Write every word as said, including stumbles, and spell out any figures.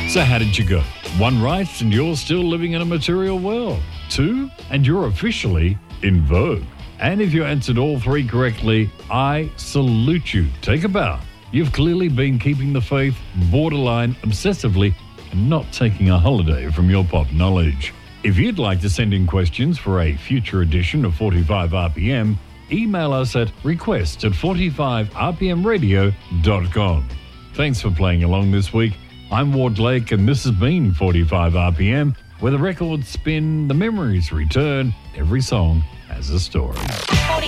So how did you go? One right and you're still living in a material world. Two, and you're officially in vogue. And if you answered all three correctly, I salute you. Take a bow. You've clearly been keeping the faith borderline obsessively and not taking a holiday from your pop knowledge. If you'd like to send in questions for a future edition of forty-five R P M, email us at request at forty-five r p m radio dot com. Thanks for playing along this week. I'm Ward Lake, and this has been forty-five R P M, where the records spin, the memories return. Every song has a story.